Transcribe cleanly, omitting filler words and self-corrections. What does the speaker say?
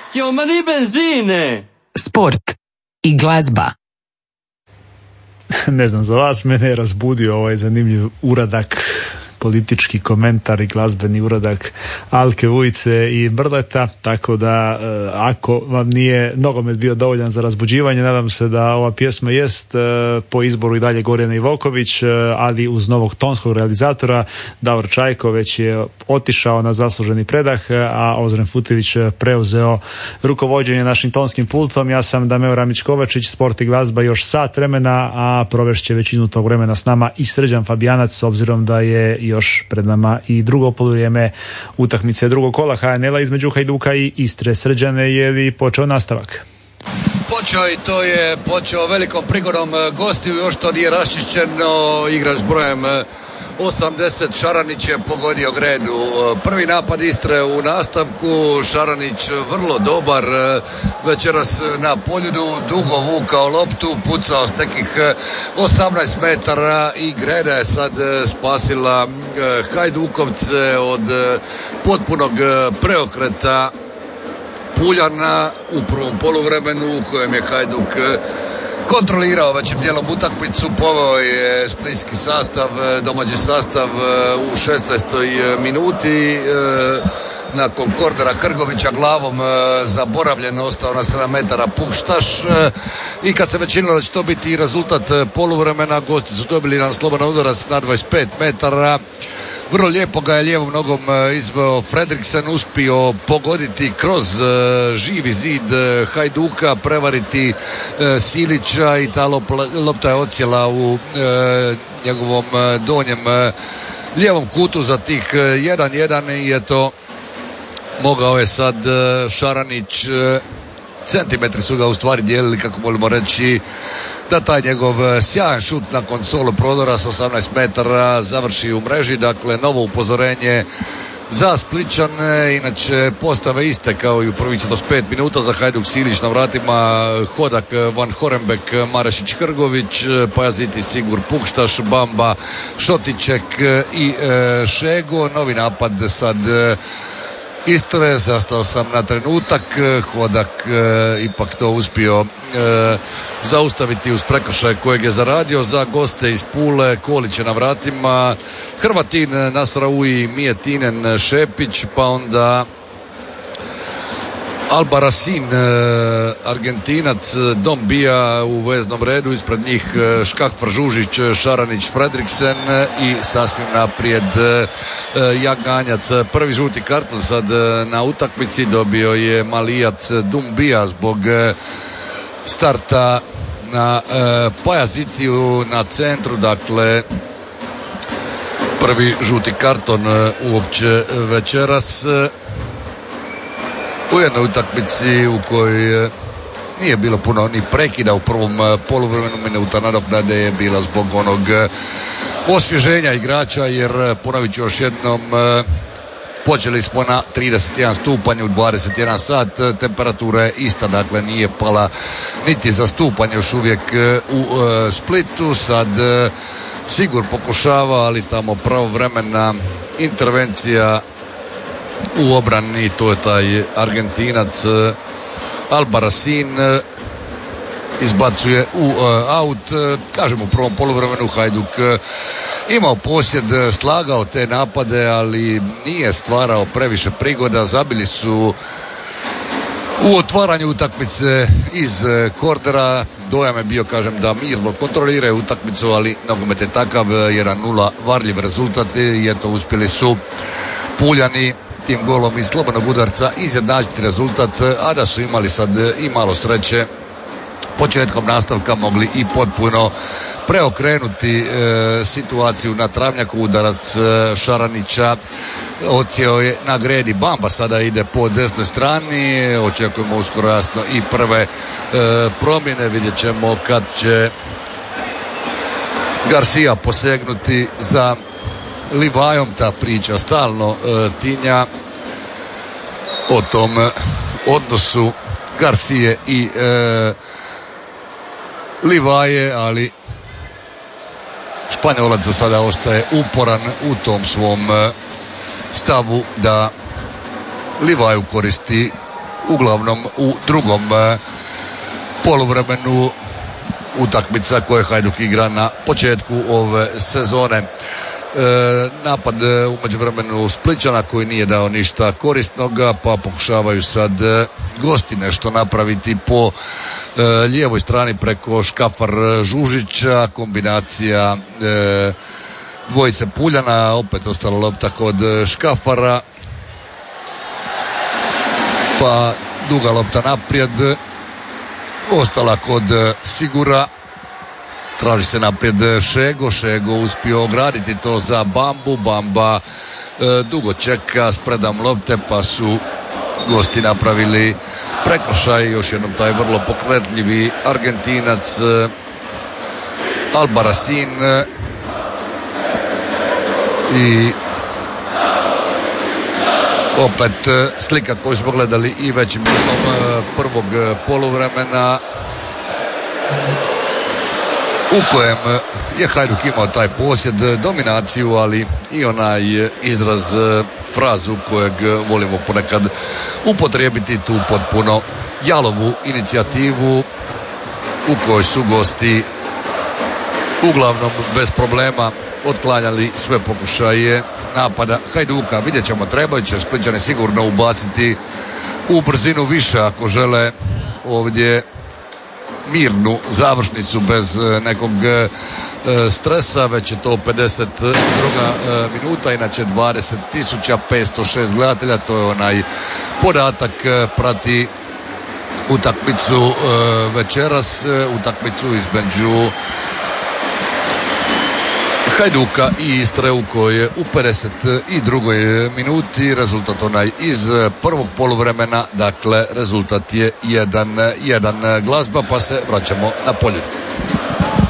Jo, ma ni benzine! Sport i glazba. Ne znam, za vas mene je razbudio ovaj zanimljiv uradak, politički komentar i glazbeni uradak Alke Vujice i Brleta, tako da ako vam nije nogomet bio dovoljan za razbuđivanje, nadam se da ova pjesma jest po izboru i dalje Gorjana Ivoković, ali uz novog tonskog realizatora. Davor Čajko već je otišao na zasluženi predah, a Ozren Futević preuzeo rukovođenje našim tonskim pultom. Ja sam Dameo Ramić-Kovačić, sport i glazba još sat vremena, a provešće većinu tog vremena s nama i Srđan Fabijanac, s obzirom da je još pred nama i drugo poluvrijeme utakmice drugog kola HNL-a između Hajduka i Istre. Srđane, je li počeo nastavak? Počeo, i to je počeo velikom prigodom gostiju, još to nije raščišćeno. Igrač s brojem 80 Šaranić je pogodio Gredu. Prvi napad Istre u nastavku, Šaranić vrlo dobar večeras na Poljudu, dugo vukao loptu, pucao s nekih 18 metara i Greda je sad spasila Hajdukovce od potpunog preokreta Puljana u prvom poluvremenu u kojem je Hajduk kontrolirao većim dijelom utakmicu. Poveo je splitski sastav, domaći sastav u 16. minuti. Nakon kornera Hrgovića glavom zaboravljen, ostao na 7 metara Pukštaš, i kad se već činilo da će to biti rezultat poluvremena, gosti su dobili jedan slobodan udarac na 25 metara. Vrlo lijepo ga je lijevom nogom izveo Fredriksen, uspio pogoditi kroz živi zid Hajduka, prevariti Silića i ta lopta je odsjela u njegovom donjem lijevom kutu za tih 1-1 i eto, mogao je sad Šaranić, centimetri su ga u stvari dijelili, kako volimo reći, da taj njegov sjajan šut nakon solo prodora s 18 metara završi u mreži. Dakle, novo upozorenje za Splićane, inače postave iste kao i u prvih 45 minuta. Za Hajduk Silić na vratima, Hodak, Van Horenbek, Marešić, Hrgović, Pajaziti, Sigur, Pukštaš, Bamba, Šotiček i Šego. Novi napad sad Istre, zastao sam na trenutak, Hodak ipak to uspio zaustaviti uz prekršaj kojeg je zaradio. Za goste iz Pule, Kolić je na vratima, Hrvatin, Nasraui, Mijetinen, Šepić, pa onda Albarasin, Argentinac, Dombija u veznom redu, ispred njih Škahvar, Žužić, Šaranić, Fredriksen i sasvim naprijed Jaganjac. Prvi žuti karton sad na utakmici dobio je Malijac Dumbija zbog starta na Pajazitiju na centru. Dakle, prvi žuti karton uopće večeras u jednoj utakmici u kojoj nije bilo puno ni prekida u prvom poluvremenu. Minuta nadoknade je bila zbog onog osvježenja igrača, jer ponovit ću još jednom, počeli smo na 31 stupanj u 21 sat, temperatura je ista, dakle nije pala niti za stupanj još uvijek u Splitu. Sad Sigur pokušava, ali tamo pravovremena intervencija u obrani, to je taj Argentinac Albarasin, izbacuje u aut. Kažem, u prvom poluvremenu Hajduk imao posjed, slagao te napade, ali nije stvarao previše prigoda. Zabili su u otvaranju utakmice iz kornera. Dojam je bio, kažem, da mirno kontroliraju utakmicu, ali nogomet je takav, 1-0 varljiv rezultat i eto, uspjeli su Puljani tim golom iz slobodnog udarca izjednačiti rezultat, a da su imali sad i malo sreće, početkom nastavka mogli i potpuno preokrenuti situaciju na travnjaku. Udarac Šaranića odsjeo je na Gredi. Bamba sada ide po desnoj strani, očekujemo uskoro jasno i prve promjene. Vidjet ćemo kad će Garcia posegnuti za Livajom. Ta priča stalno tinja o tom odnosu Garcije i Livaje, ali Španjolac za sada ostaje uporan u tom svom stavu da Livaju koristi uglavnom u drugom poluvremenu utakmica koje Hajduk igra na početku ove sezone. Napad u međuvremenu Splićana koji nije dao ništa korisnoga, pa pokušavaju sad gosti nešto napraviti po lijevoj strani preko Škafar Žužića, kombinacija dvojice Puljana, opet ostala lopta kod Škafara, pa duga lopta naprijed ostala kod Sigura, traži se naprijed Šego uspio ograditi to za Bambu, Bamba dugo čeka s predam lopte, pa su gosti napravili prekršaj, još jednom taj vrlo pokretljivi Argentinac Albarracin, i opet slika koju smo gledali i većim dijelom prvog poluvremena, u kojem je Hajduk imao taj posjed, dominaciju, ali i onaj izraz, frazu kojeg volimo ponekad upotrijebiti, tu potpuno jalovu inicijativu u kojoj su gosti uglavnom bez problema otklanjali sve pokušaje napada Hajduka. Vidjet ćemo, trebaju će Splićani sigurno ubaciti u brzinu više ako žele ovdje mirnu završnicu bez nekog stresa. Već je to 52. minuta, inače 20.506 gledatelja, to je onaj podatak, prati utakmicu večeras, utakmicu između Hajduka i Istre u kojoj je u 52. minuti rezultat onaj iz prvog poluvremena, dakle rezultat je 1-1. Glazba, pa se vraćamo na polje.